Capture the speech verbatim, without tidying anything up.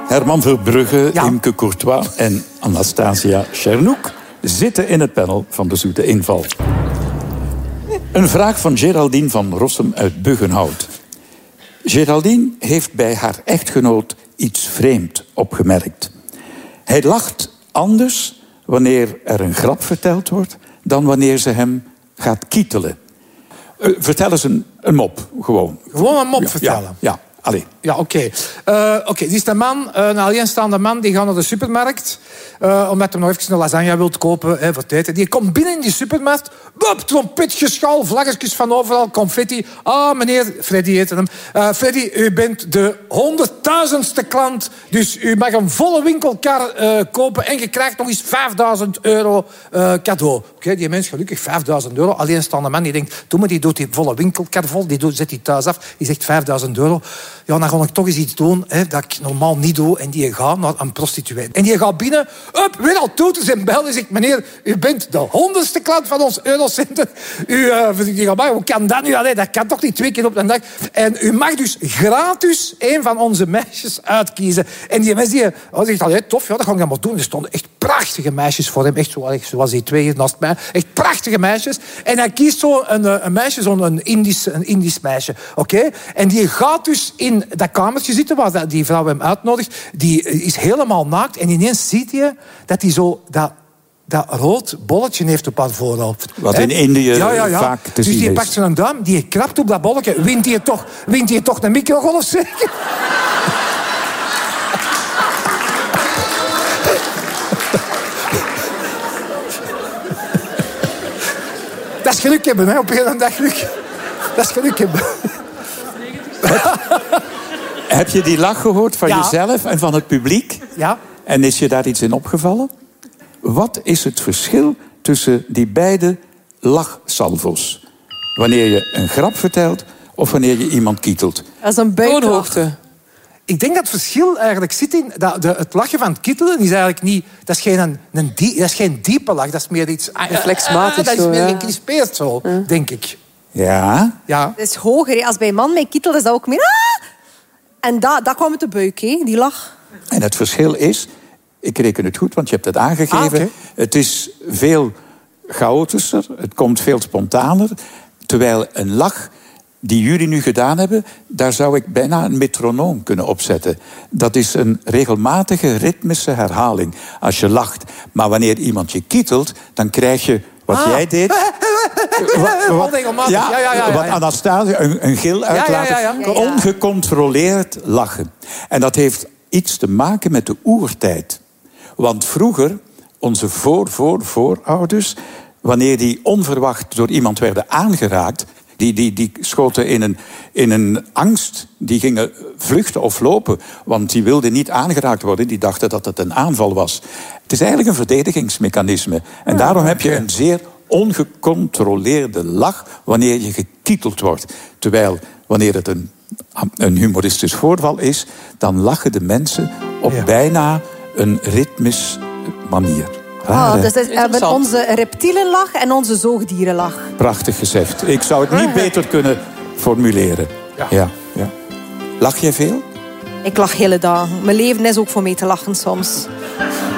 Herman Verbrugge, Ja. Imke Courtois en Anastasia Chernouk zitten in het panel van de Zoete Inval. Een vraag van Geraldine van Rossum uit Buggenhout. Geraldine heeft bij haar echtgenoot iets vreemd opgemerkt. Hij lacht anders wanneer er een grap verteld wordt dan wanneer ze hem gaat kietelen. Uh, vertel eens een, een mop, gewoon. Gewoon een mop Ja, vertellen. Ja, ja. Allee. Ja, oké. Okay. Uh, Oké, okay. Die is een man, een alleenstaande man, die gaat naar de supermarkt. Uh, omdat hij nog even een lasagne wil kopen, hè, voor het eten. Die komt binnen in die supermarkt. Bop, trompetgeschal, vlaggetjes van overal, confetti. Ah, meneer, Freddy heette hem. Uh, Freddy, u bent de honderdduizendste klant. Dus u mag een volle winkelkar uh, kopen. En je krijgt nog eens vijfduizend euro uh, cadeau. Oké, okay, die mens gelukkig vijfduizend euro. Alleenstaande man, die denkt, doe maar, die doet die volle winkelkar vol. Die doet, zet die thuis af. Die zegt vijfduizend euro. Ja, dan ga ik toch eens iets doen hè, dat ik normaal niet doe. En die gaat naar een prostituee. En die gaat binnen, up, weer al toeters en bellen. En zegt, meneer, u bent de honderdste klant van ons Eurocenter. U, uh, die gaat, maar hoe kan dat nu? Allee, dat kan toch niet twee keer op een dag? En u mag dus gratis een van onze meisjes uitkiezen. En die mensen die, oh, zegt, allee, tof, ja, dat ga ik allemaal doen. Er stonden echt prachtige meisjes voor hem. Echt zoals die twee hier naast mij. Echt prachtige meisjes. En hij kiest zo een, een meisje, zo'n een Indisch, een Indisch meisje. Oké? Okay? En die gaat dus in dat kamertje zitten waar die vrouw hem uitnodigt. Die is helemaal naakt. En ineens ziet je dat hij zo dat, dat rood bolletje heeft op haar voorhoofd. Wat in Indië ja, ja, ja. vaak te dus zien is. Dus die pakt zijn duim, die krabt op dat bolletje. Wint hij toch, wint hij toch een microgolf zeker? Dat is geluk hebben, hè, op een dag geluk. Dat is geluk hebben. Heb je die lach gehoord van Ja. jezelf en van het publiek? Ja. En is je daar iets in opgevallen? Wat is het verschil tussen die beide lachsalvo's? Wanneer je een grap vertelt of wanneer je iemand kietelt? Dat is een buitenhoogte. Ik denk dat het verschil eigenlijk zit in... Dat de, het lachen van het kietelen is eigenlijk niet... Dat is geen, een, een die, dat is geen diepe lach. Dat is meer iets... Reflexmatig Dat is zo, meer ja. gecrispeerd zo, ja. denk ik. Ja? Ja. Het is hoger. Hè. Als bij een man met kittel is dat ook meer... Ah! En dat, dat kwam uit de buik, hè, die lach. En het verschil is... Ik reken het goed, want je hebt het aangegeven. Ah, okay. Het is veel chaotischer. Het komt veel spontaner. Terwijl een lach... die jullie nu gedaan hebben, daar zou ik bijna een metronoom kunnen opzetten. Dat is een regelmatige, ritmische herhaling als je lacht. Maar wanneer iemand je kietelt, dan krijg je wat Ah. jij deed... wat, wat, regelmatig. ja, Ja, ja, ja, ja, wat ja. Anastasia, een, een gil uitlaten. ja, ja, ja. Ongecontroleerd lachen. En dat heeft iets te maken met de oertijd. Want vroeger, onze voor-voor-voorouders... wanneer die onverwacht door iemand werden aangeraakt... Die, die, die schoten in een, in een angst. Die gingen vluchten of lopen. Want die wilden niet aangeraakt worden. Die dachten dat het een aanval was. Het is eigenlijk een verdedigingsmechanisme. En Ja, daarom heb je oké. een zeer ongecontroleerde lach... wanneer je gekieteld wordt. Terwijl wanneer het een, een humoristisch voorval is... dan lachen de mensen op Ja. bijna een ritmisch manier. Raar, Ah, hè? dus dat is, we hebben Interessant. onze reptielenlach en onze zoogdierenlach. Prachtig gezegd. Ik zou het niet beter kunnen formuleren. Ja. Ja, ja. Lach jij veel? Ik lach hele dagen. Mijn leven is ook voor mij te lachen soms.